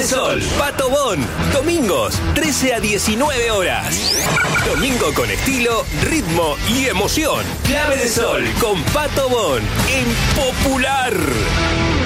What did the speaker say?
Sol, Pato Bon. Domingos, 13 a 19 horas. Domingo con estilo, ritmo y emoción. Clave de Sol con Pato Bon en Popular.